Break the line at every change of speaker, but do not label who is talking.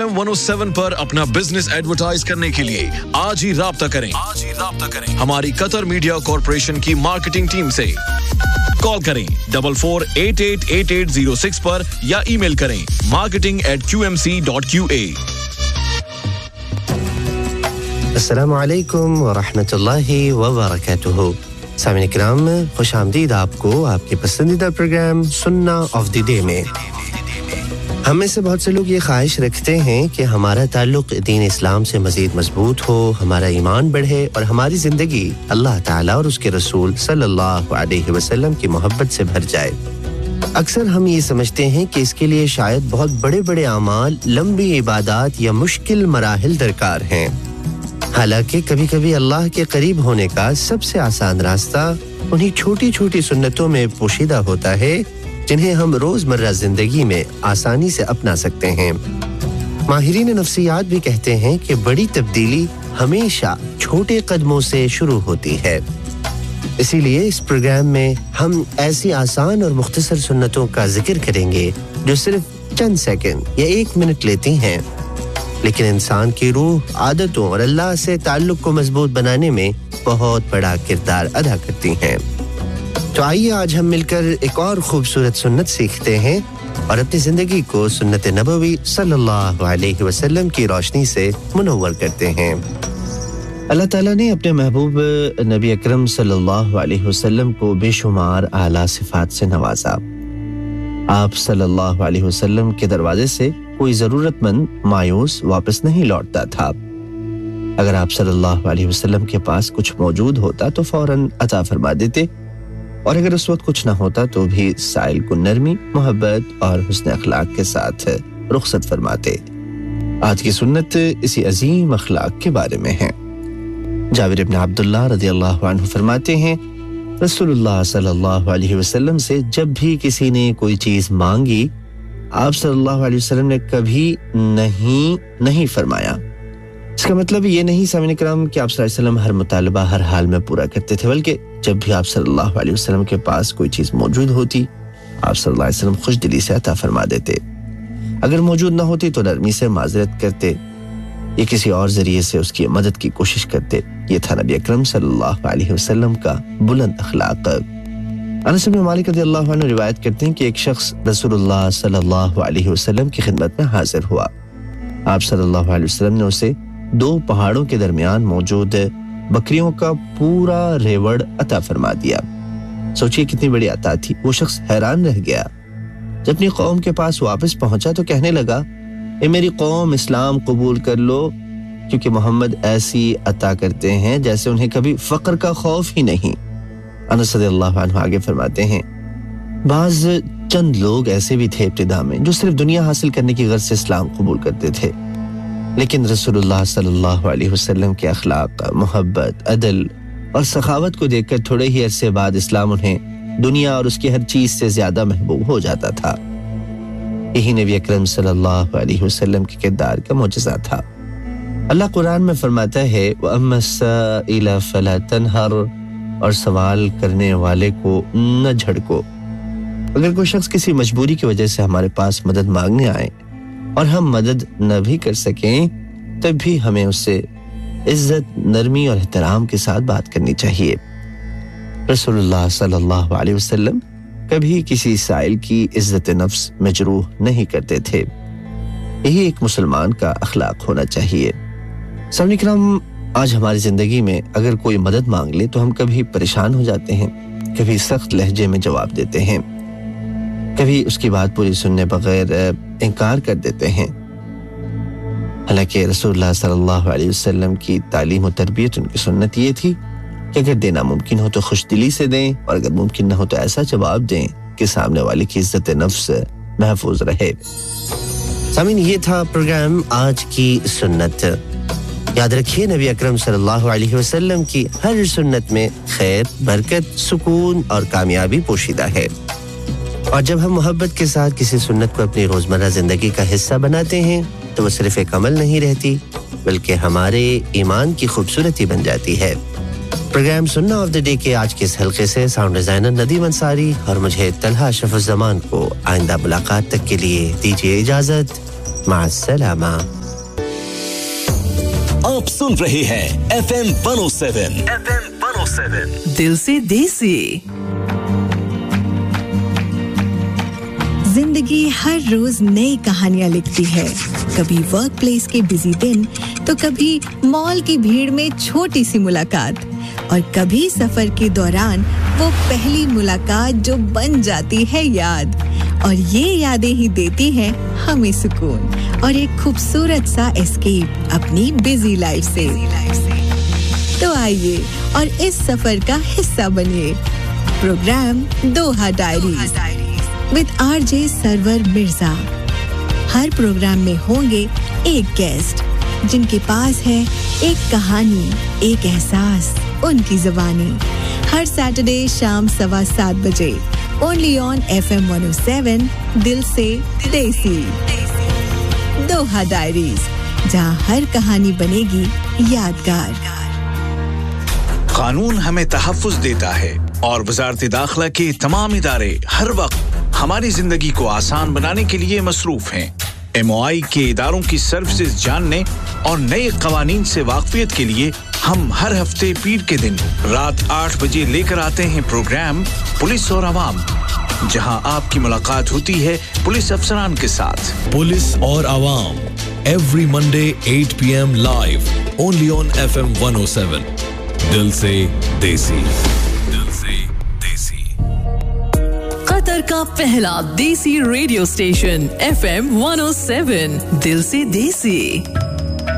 FM 107 पर अपना business advertise करने के लिए आज ही राब्ता करें हमारी कतर मीडिया कॉर्पोरेशन की मार्केटिंग टीम से। कॉल करें 44888806 पर या ईमेल करें marketing@qmc.qa।
अस्सलामु अलैकुम व रहमतुल्लाहि व बरकातुहू। सामीन इकराम, खुश आमदीद आपको आपके पसंदीदा प्रोग्राम सुन्ना ऑफ द डे में। हम में से बहुत से लोग ये ख्वाहिश रखते हैं कि हमारा ताल्लुक दीन इस्लाम से मज़ीद मजबूत हो, हमारा ईमान बढ़े और हमारी ज़िंदगी अल्लाह ताला और उसके रसूल सल्लल्लाहु अलैहि वसल्लम की मोहब्बत से भर जाए। अक्सर हम ये समझते हैं कि इसके लिए शायद बहुत बड़े-बड़े अमाल, लंबी इबादत या मुश्किल मराहिल दरकार हैं। हालांकि कभी-कभी अल्लाह के करीब होने का सबसे आसान रास्ता उन्हीं छोटी-छोटी सुन्नतों में पोशीदा होता है जिन्हें हम रोजमर्रा जिंदगी में आसानी से अपना सकते हैं। माहिरीन नफ्सियात भी कहते हैं कि बड़ी तब्दीली हमेशा छोटे कदमों से शुरू होती है। इसीलिए इस प्रोग्राम में हम ऐसी आसान और मुख्तसर सुन्नतों का जिक्र करेंगे जो सिर्फ चंद सेकंड या 1 मिनट लेती हैं, लेकिन इंसान की रूह, आदतों और अल्लाह से ताल्लुक को मजबूत बनाने में बहुत बड़ा किरदार अदा करती हैं। तो आइए आज हम मिलकर एक और खूबसूरत सुन्नत सीखते हैं और अपनी जिंदगी को सुन्नत नबवी सल्लल्लाहु अलैहि वसल्लम की रोशनी से मुनव्वर करते हैं। अल्लाह ताला ने अपने महबूब नबी अकरम सल्लल्लाहु अलैहि वसल्लम को बेशुमार आला सिफात से नवाजा। आप सल्लल्लाहु अलैहि वसल्लम के दरवाजे से कोई जरूरतमंद मायूस वापस नहीं लौटता था। अगर आप सल्लल्लाहु अलैहि वसल्लम के पास कुछ मौजूद होता तो फौरन अता फरमा देते, और अगर उस वक्त कुछ ना होता तो भी साइल को नरमी, मोहब्बत और हुस्न अखलाक के साथ रुखसत फरमाते। आज की सुन्नत इसी अजीम अखलाक के बारे में है। जाबिर इब्न अब्दुल्लाह रज़ियल्लाहु अन्हु फरमाते हैं, रसूलुल्लाह सल्लल्लाहु अलैहि वसल्लम से जब भी किसी ने कोई चीज मांगी, आप सल्लल्लाहु अलैहि वसल्लम ने कभी नहीं फरमाया। इसका मतलब ये नहीं सामीन इकराम कि आप सल्लल्लाहु अलैहि वसल्लम हर मुतालबा हर हाल में पूरा करते थे, बल्कि जब भी आप सल्लल्लाहु अलैहि वसल्लम के पास कोई चीज मौजूद होती, आप सल्लल्लाहु अलैहि वसल्लम खुश दिली से अता फरमा देते। अगर मौजूद ना होती तो नरमी से माजरत करते या किसी और जरिए से उसकी मदद की कोशिश करते। ये था नबी अकरम सल्लल्लाहु अलैहि वसल्लम का बुलंद अखलाक। अनस इब्न मालिक रज़ियल्लाहु अन्हु रिवायत करते हैं कि एक शख्स रसूलुल्लाह सल्लल्लाहु अलैहि वसल्लम की खिदमत में हाजिर हुआ। आप सल्लल्लाहु अलैहि वसल्लम ने उसे 2 पहाड़ों के दरमियान मौजूद बकरियों का पूरा रेवड़ अता फरमा दिया। सोचिए कितनी बड़ी अता थी। वो शख्स हैरान रह गया। जब अपनी कौम के पास वापस पहुंचा तो कहने लगा, ए मेरी कौम, इस्लाम कबूल कर लो, क्योंकि मोहम्मद ऐसी अता करते हैं जैसे उन्हें कभी फक्र का खौफ ही नहीं। अनस रज़ियल्लाहु अन्हु आगे फरमाते हैं, बाज चंद लोग ऐसे भी थे इब्तिदा में जो सिर्फ दुनिया हासिल करने की गर्ज से इस्लाम कबूल करते थे, लेकिन रसूलुल्लाह सल्लल्लाहु अलैहि वसल्लम के अखलाक, मोहब्बत, अदल और सखावत को देखकर थोड़े ही अरसे बाद इस्लाम उन्हें दुनिया और उसकी हर चीज से ज्यादा महबूब हो जाता था। यही नबी अकरम सल्लल्लाहु अलैहि वसल्लम के किरदार का मौजज़ा था। अल्लाह कुरान में फरमाता है, वअम्मस्साइला फला तनहर, और सवाल करने वाले को न झड़को। अगर कोई शख्स किसी मजबूरी की वजह से हमारे पास मदद मांगने आए और हम मदद न भी कर सकें, तब भी हमें उससे इज्जत, नरमी और एहतराम के साथ बात करनी चाहिए। रसूलुल्लाह सल्लल्लाहु अलैहि वसल्लम कभी किसी साइल की इज्जत नफ्स मजरूह नहीं करते थे। यही एक मुसलमान का अखलाक होना चाहिए। सामीन इकराम, आज हमारी जिंदगी में अगर कोई मदद मांग ले तो हम कभी परेशान हो जाते हैं, कभी सख्त लहजे में जवाब देते हैं, कभी उसकी बात पूरी सुनने बगैर इनकार कर देते हैं। हालांकि रसूलुल्लाह सल्लल्लाहु अलैहि वसल्लम की तालीम और तरबियत, उनकी सुन्नत ये थी कि अगर देना मुमकिन हो तो खुशदिली से दें, और अगर मुमकिन न हो तो ऐसा जवाब दें कि सामने वाले की इज्जत नफ्स महफूज रहे। सामीन, ये था प्रोग्राम आज की सुन्नत। याद रखिए, नबी अकरम सल्लल्लाहु अलैहि वसल्लम की हर सुन्नत में खैर, बरकत, सुकून और कामयाबी पोशीदा है। और जब हम मोहब्बत के साथ किसी सुन्नत को अपनी रोजमर्रा जिंदगी का हिस्सा बनाते हैं तो वो सिर्फ एक अमल नहीं रहती, बल्कि हमारे ईमान की खूबसूरती बन जाती है। प्रोग्राम सुन्ना ऑफ द डे के आज के इस हल्के से साउंड डिजाइनर नदीम अंसारी और मुझे तलहा शफुज़्ज़मान को आइंदा मुलाकात तक के लिए दीजिए इजाजत। मा अस्सलामा।
आप सुन रहे हैं FM 107
दिल से देसी। जिंदगी हर रोज नई कहानियां लिखती है, कभी वर्क प्लेस के बिजी दिन तो कभी मॉल की भीड़ में छोटी सी मुलाकात और कभी सफर के दौरान वो पहली मुलाकात जो बन जाती है याद। और ये यादें ही देती हैं हमें सुकून और एक खूबसूरत सा एस्केप अपनी बिजी लाइफ से। तो आइए और इस सफर का हिस्सा बनिए। Programme Doha diaries with RJ server Mirza. Her programme में होंगे एक गेस्ट जिनके पास है एक कहानी, एक एहसास, उनकी ज़ुबानी। हर सैटरडे शाम 7:15 बजे ओनली ऑन FM 107 दिल से देसी। दोहा डायरीज, जहां हर कहानी बनेगी यादगार।
कानून हमें तहफ़्फ़ुज़ देता है और वज़ारत दाखिला के तमाम इदारे हर वक्त हमारी जिंदगी को आसान बनाने के लिए मसरूफ हैं। MOI के इदारों की सर्विसेज जानने और नए क़वानीन से वाक़फ़ियत के लिए हम हर हफ्ते पीर के दिन रात 8 बजे लेकर आते हैं प्रोग्राम पुलिस और आवाम, जहां आपकी मुलाकात होती है पुलिस अफसरान के साथ। पुलिस और आवाम every Monday 8 PM live only on FM 107 दिल से देसी।
कतर का पहला देसी रेडियो स्टेशन FM 107 दिल से देसी।